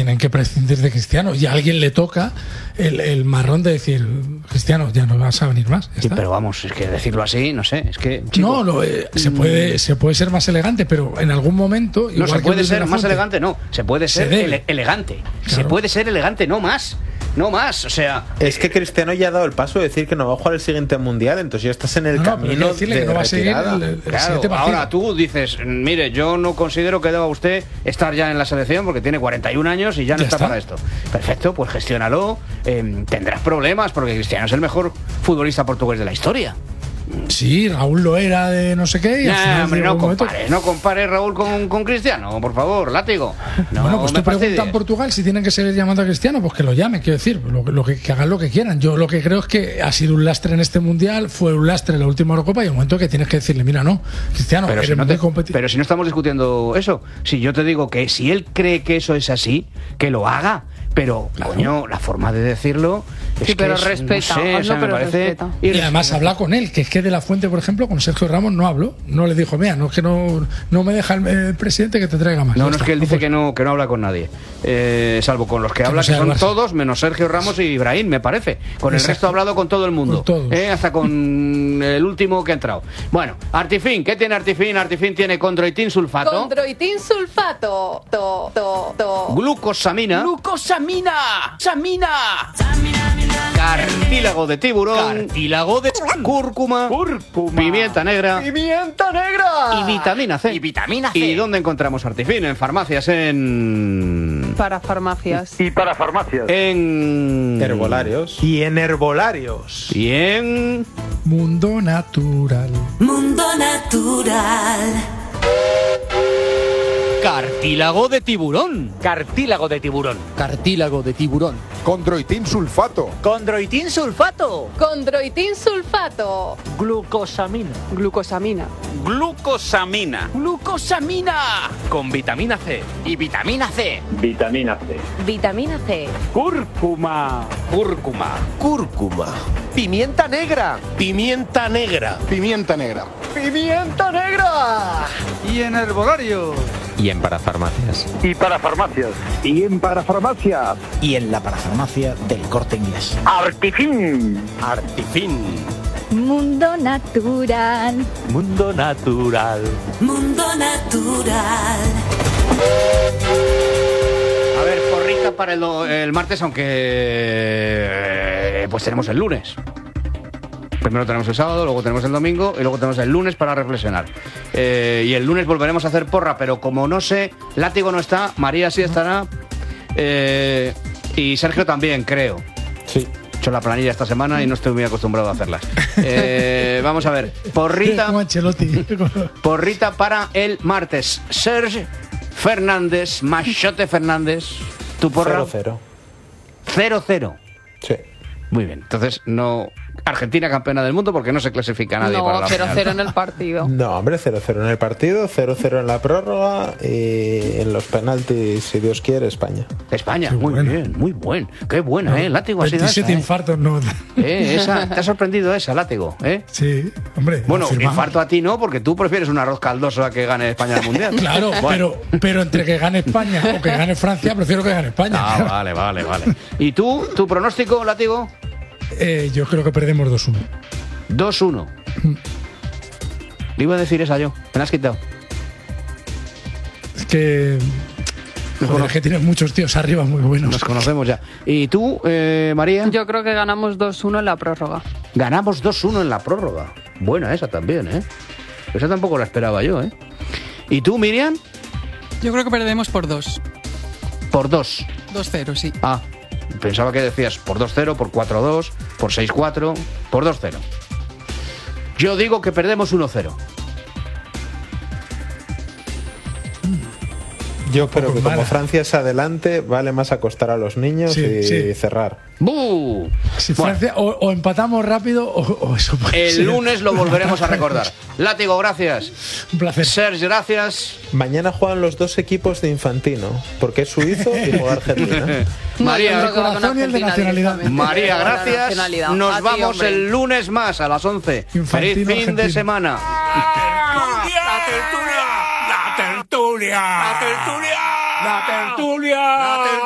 tienen que prescindir de Cristiano y a alguien le toca el marrón de decir, Cristiano, ya no vas a venir más. Sí, pero vamos, es que decirlo así, no sé, es que... Chico, no, se puede ser más elegante, pero en algún momento... No, se puede ser más elegante, no, se puede ser elegante. Claro. Se puede ser elegante, no más. No más, o sea... Es que Cristiano ya ha dado el paso de decir que no va a jugar el siguiente Mundial, entonces ya estás en el camino de que no va a seguir claro, ahora tú dices, mire, yo no considero que deba usted estar ya en la selección porque tiene 41 años y ya no está para esto. Perfecto, pues gestiónalo. Tendrás problemas porque Cristiano es el mejor futbolista portugués de la historia. Sí, Raúl lo era de no sé qué. Y hombre, no compare Raúl con Cristiano, por favor, látigo. No, bueno, pues tú preguntas en Portugal si tienen que seguir llamando a Cristiano, pues que lo llamen, quiero decir, que hagan lo que quieran. Yo lo que creo es que ha sido un lastre en este Mundial, fue un lastre en la última Eurocopa y el momento que tienes que decirle, mira, no, Cristiano, pero pero si no estamos discutiendo eso, si yo te digo que si él cree que eso es así, que lo haga. Pero, claro, coño, la forma de decirlo es pero que respeta, no sé, o sea, me parece respeta. Y además habla con él, que es que de la Fuente, por ejemplo, con Sergio Ramos no habló, no le dijo, mira, no es que no me deja el presidente que te traiga más. No, es que él dice que no habla con nadie, salvo con los que habla, que son todos, menos Sergio Ramos y Ibrahim, me parece. Con el resto ha hablado con todo el mundo, hasta con el último que ha entrado. Bueno, Artifin, ¿qué tiene Artifin? Artifin tiene condroitin sulfato. Condroitin sulfato. Glucosamina. Samina. Cartílago de tiburón. Cartílago de cúrcuma. Pimienta negra. Y vitamina C. ¿Y dónde encontramos Artifin? En farmacias, Para farmacias. En herbolarios. Y en herbolarios. Y en Mundo Natural. Cartílago de tiburón. Condroitin sulfato. Glucosamina. Con vitamina C. Y vitamina C. Vitamina C. Cúrcuma. Pimienta negra. Y en herbolarios. Y en parafarmacias. Y en la parafarmacia del Corte Inglés. Artifin. Mundo natural. A ver, porrita para el martes, aunque pues tenemos el lunes. Primero tenemos el sábado, luego tenemos el domingo y luego tenemos el lunes para reflexionar. Y el lunes volveremos a hacer porra, pero como no sé, Látigo no está, María sí estará y Sergio también, creo. Sí. He hecho la planilla esta semana y no estoy muy acostumbrado a hacerlas. Vamos a ver, porrita para el martes. Serge Fernández, Machote Fernández, tu porra. 0-0. 0-0. Sí. Muy bien, entonces no... Argentina campeona del mundo porque no se clasifica nadie para la final. 0-0 en el partido. No, hombre, 0-0 en el partido, 0-0 en la prórroga y en los penaltis, si Dios quiere, España. España, muy bien. Qué buena, Látigo ha sido 27 esa, infartos, no. Esa, ¿te ha sorprendido esa, Látigo? Sí, hombre. Bueno, infarto a ti no, porque tú prefieres un arroz caldoso a que gane España el Mundial. Claro, bueno. pero entre que gane España o que gane Francia, prefiero que gane España. Vale. ¿Y tú, tu pronóstico, Látigo? Yo creo que perdemos 2-1. 2-1. Le iba a decir esa yo. Me la has quitado. Es que... Joder, es que tienes muchos tíos arriba muy buenos. Nos conocemos ya. ¿Y tú, María? Yo creo que ganamos 2-1 en la prórroga. Ganamos 2-1 en la prórroga. Buena esa también, Esa tampoco la esperaba yo, ¿Y tú, Miriam? Yo creo que perdemos por 2. ¿Por 2? 2-0, sí. Ah, pensaba que decías por 2-0, por 4-2, por 6-4, por 2-0. Yo digo que perdemos 1-0. Yo creo que como Francia es adelante, vale más acostar a los niños y cerrar. ¡Bú! Si Francia o empatamos rápido o eso puede ser. El lunes lo volveremos a recordar. Látigo, gracias. Un placer. Serge, gracias. Mañana juegan los dos equipos de Infantino, porque es suizo y juega Argentina. María, corazón y el de nacionalidad. María, gracias. Nos vamos el lunes más a las 11. Feliz fin de semana. La tertulia.